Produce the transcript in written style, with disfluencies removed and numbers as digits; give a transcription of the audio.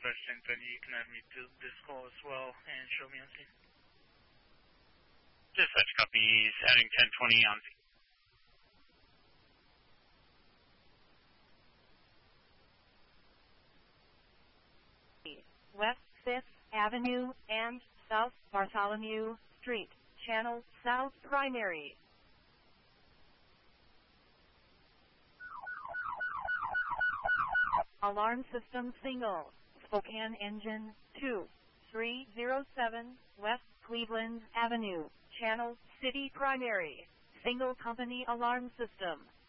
questions, then you can add me to this call as well and show me on scene. Dispatch copies, adding 1020 on scene. West 5th Avenue and South Bartholomew Street, Channel South Primary. Alarm system single. Spokane engine 2307 West Cleveland Avenue, Channel City Primary. Single company alarm system.